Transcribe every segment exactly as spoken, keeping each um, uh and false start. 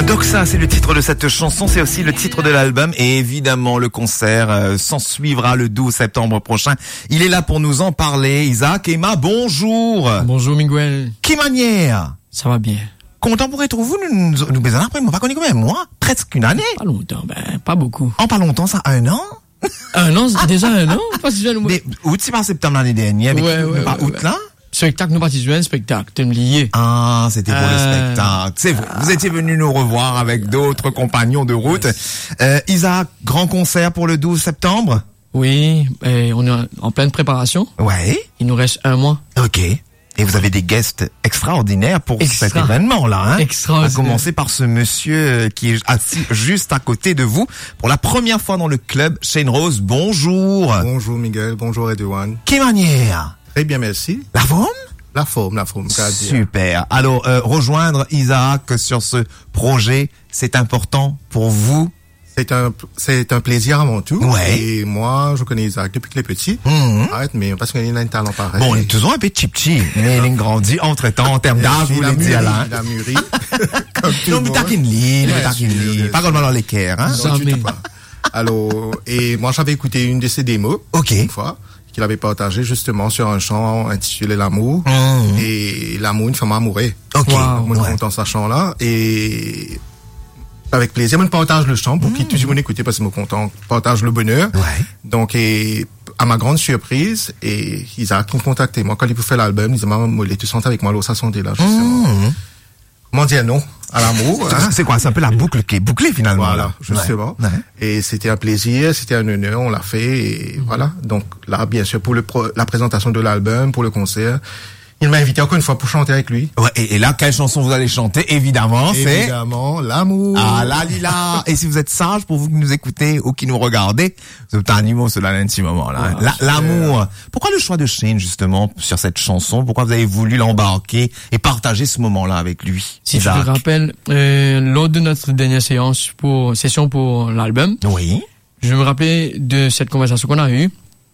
Doxa, c'est le titre de cette chanson, c'est aussi le titre de l'album et évidemment le concert euh, s'en suivra le douze septembre prochain. Il est là pour nous en parler. Isaac, Emma, bonjour. Bonjour Miguel. Qui manière? Ça va bien. Content pour être vous, nous nous nous baisons après, moi pas connu quand même, moi, presque une année. Pas longtemps, ben pas beaucoup. En pas longtemps, ça, un an? Un an, c'est déjà un an? Pas si jeune, moi. Mais août, c'est pas septembre l'année dernière, avec Ouais, ouais, pas ouais, août ouais. là? Spectacle, nous participons à un spectacle, t'es lié. Ah, c'était pour le Euh, spectacle. C'est vous. Vous étiez venu nous revoir avec d'autres compagnons de route. Euh, Isaac, grand concert pour le douze septembre? Oui, et on est en pleine préparation. Ouais. Il nous reste un mois. Ok. Et vous avez des guests extraordinaires pour Extra. cet événement-là, hein? Extraordinaire. À commencer par ce monsieur qui est assis juste à côté de vous pour la première fois dans le club. Shane Rose, bonjour. Bonjour Miguel, bonjour Edouane. Quelle manière? Très bien, merci. La forme? La forme, la forme. qu'à dire. Super. Alors, euh, rejoindre Isaac sur ce projet, c'est important pour vous? C'est un, c'est un plaisir avant tout. Ouais. Et moi, je connais Isaac depuis qu'il est petit. Mhm. Arrête, mais parce qu'il a un talent pareil. Bon, on est toujours un peu chip-chi, mais il a grandi entre-temps en termes d'âge, vous il a l'avez dit mûri, Alain. il a mûri. Comme tout Non, le mais monde. t'as qu'une ligne, Bien t'as sûr, qu'une bien ligne. sûr. Pas comme dans l'équerre, hein? Non, du Jamais. tout pas. Alors, et moi, j'avais écouté une de ses démos. Ok. Une fois. Qu'il avait partagé justement sur un chant intitulé L'amour. Mhm. Et l'amour, une femme amourée. Ok. Wow. Moi, je Ouais. content ce chant-là. Et, avec plaisir, moi, je partage le chant pour qu'il tout le monde écoute parce que je me content, partage le bonheur. Ouais. Donc, et, à ma grande surprise, et Isaac m'a contacté. Moi, quand il fait l'album, il disait, maman, tu chantes avec moi, alors ça sonne là, justement. Mhm. Comment dire non à l'amour, hein? C'est quoi? C'est un peu la boucle qui est bouclée finalement. Voilà, là. justement. Ouais. Ouais. Et c'était un plaisir, c'était un honneur, on l'a fait, et voilà. Donc, là, bien sûr, pour le pro- la présentation de l'album, pour le concert, il m'a invité encore une fois pour chanter avec lui. Ouais, et, et là, quelle chanson vous allez chanter? Évidemment, c'est... Évidemment, l'amour. Ah là, Lila. Et si vous êtes sage, pour vous qui nous écoutez ou qui nous regardez, vous êtes un animal cela un petit moment là. hein. Ah, La- super. L'amour. Pourquoi le choix de Shane justement sur cette chanson? Pourquoi vous avez voulu l'embarquer et partager ce moment-là avec lui? Si tu Isaac? te rappelles, euh, lors de notre dernière séance pour, session pour l'album, Oui. je me rappelais de cette conversation qu'on a eue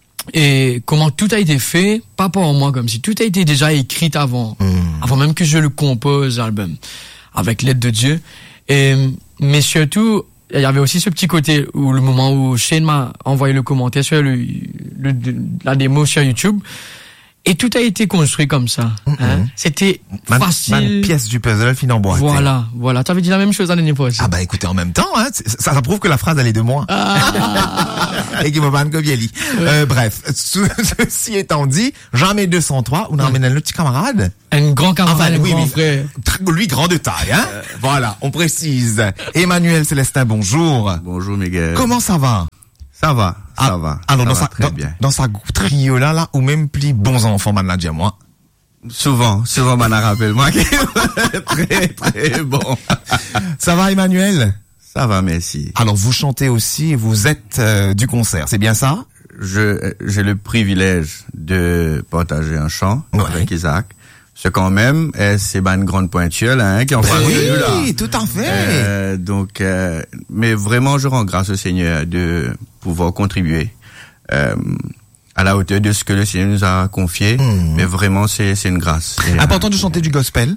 et comment tout a été fait, pas pour moi, comme si tout a été déjà écrit avant, avant même que je le compose, l'album, avec l'aide de Dieu. Et, mais surtout, il y avait aussi ce petit côté où le moment où Shane m'a envoyé le commentaire sur le, le, la démo sur YouTube. Et tout a été construit comme ça. Hein? C'était Man, facile. man, pièce du puzzle fin en boîte. Voilà, voilà. Tu avais dit la même chose la dernière fois aussi. Ah bah écoutez, en même temps, hein, c'est- ça, ça prouve que la phrase elle est de moi. Et qui me parle comme Yeli. Euh, bref, ce- ceci étant dit, jamais deux cent trois, on emmène le petit camarade. Un grand camarade, Enfin, un oui, grand oui. frère. Tr- Lui, grand de taille, hein. Voilà, on précise. Emmanuel Célestin, bonjour. Bonjour Miguel. Comment ça va? Ça va, ça Ah, va. Alors, ça dans va sa, très dans, bien. dans sa trio là, là, ou même plus bons enfants, man, l'a dit à moi. Souvent, souvent, m'en rappelle moi. Très, très bon. Ça va, Emmanuel? Ça va, merci. Alors, vous chantez aussi, vous êtes euh, du concert, c'est bien ça? Je, j'ai le privilège de partager un chant Ouais. avec Isaac. Ce quand même, eh, c'est ben une grande pointure, là, hein, qui en Ben parle oui, de nous, là. tout à fait. Euh, donc, euh, mais vraiment, je rends grâce au Seigneur de pouvoir contribuer euh, à la hauteur de ce que le Seigneur nous a confié. Mmh. Mais vraiment, c'est, c'est une grâce. Et, euh, Important de chanter du gospel.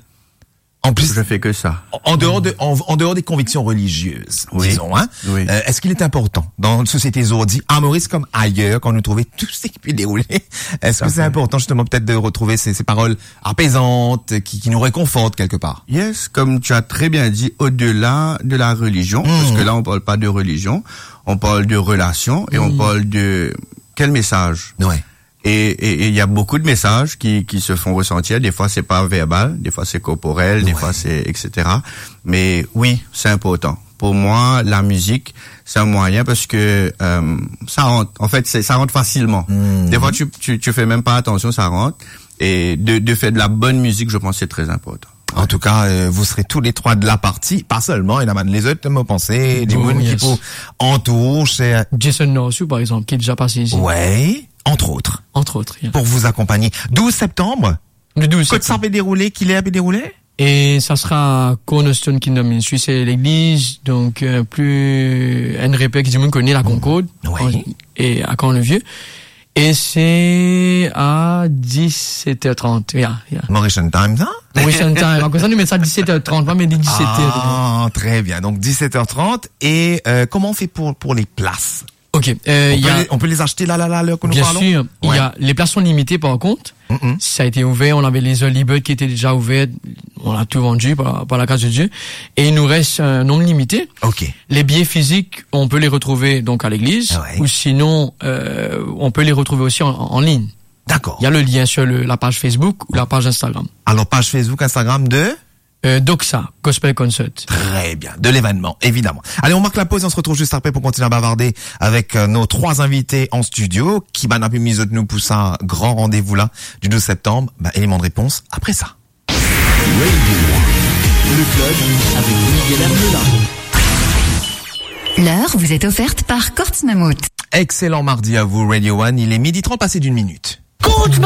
En plus, je fais que ça. en dehors de, en, en dehors des convictions religieuses, Oui. disons, hein. Oui. Euh, est-ce qu'il est important dans une société zourdie, à Maurice comme ailleurs, quand nous trouvons tout ce qui peut dérouler, est-ce que c'est important justement peut-être de retrouver ces, ces paroles apaisantes qui, qui nous réconfortent quelque part? Yes, comme tu as très bien dit, au-delà de la religion, parce que là, on parle pas de religion, on parle de relation et on parle de quel message. Ouais. Et il y a beaucoup de messages qui, qui se font ressentir. Des fois, c'est pas verbal, des fois, c'est corporel, des Ouais. fois, c'est et cetera. Mais oui, c'est important. Pour moi, la musique, c'est un moyen parce que euh, ça rentre. En fait, c'est, ça rentre facilement. Mmh. Des fois, tu, tu tu fais même pas attention, ça rentre. Et de, de faire de la bonne musique, je pense, que c'est très important. En tout cas, euh, vous serez tous les trois de la partie, pas seulement, il y en a les autres, me penser, du Oh, monde qui yes. vous entoure, c'est, Jason Norsu, par exemple, qui est déjà passé ici. ouais, entre autres, Entre autres. yeah. pour vous accompagner. douze septembre, Le douze Côte ça septembre. peut dérouler, qu'il est à dérouler? Et ça sera à Cornerstone Kingdom Ministry, c'est l'église, donc euh, plus N R P qui du monde connaît la Concorde, Oui. en- et à Caen-le-Vieux. Et c'est à dix-sept heures trente. Yeah, yeah. Mauritian Time, ça? Mauritian Time. En ça, nous mettons ça à dix-sept heures trente, pas mais dix-sept heures. Ah, très bien. Donc, dix-sept heures trente. Et, euh, comment on fait pour, pour les places? Ok, euh, on, y peut a, les, on peut les acheter là, là, là, là, que nous bien parlons? sûr. Il Ouais. y a, les places sont limitées, par contre. Mm-mm. Ça a été ouvert, on avait les early birds qui étaient déjà ouverts. On a tout vendu par, par la grâce de Dieu. Et il nous reste un nombre limité. Ok. Les billets physiques, on peut les retrouver donc à l'église. Ouais. Ou sinon, euh, on peut les retrouver aussi en, en ligne. D'accord. Il y a le lien sur le, la page Facebook ou la page Instagram. Alors, page Facebook, Instagram de? Euh, Doxa, Gospel Concert. Très bien. De l'événement, évidemment. Allez, on marque la pause et on se retrouve juste après pour continuer à bavarder avec euh, nos trois invités en studio. Qui va n'a pu mise de nous pour ça grand rendez-vous là du douze septembre. Bah, élément de réponse après ça. Le club avec Miguel Hermela. L'heure vous est offerte par Kortz Mammouth. Excellent mardi à vous, Radio One. Il est midi trente passé d'une minute.